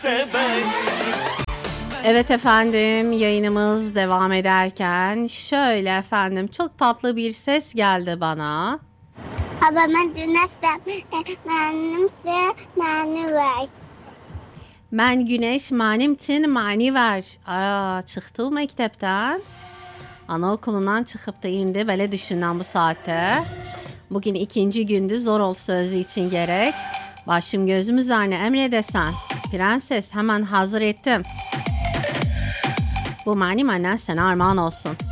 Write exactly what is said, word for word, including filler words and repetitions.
Evet efendim, yayınımız devam ederken şöyle efendim çok tatlı bir ses geldi bana. Ama ben güneşten benimse mani ver. Ben güneş manimtin mani ver. Aa, çıktı mektepten. Anaokulundan çıkıp da indi. Böyle düşünden bu saatte. Bugün ikinci gündü, zor ol sözü için gerek. Başım gözüm üzerine emredesen. Prenses hemen hazır ettim. Bu mani annen sana armağan olsun.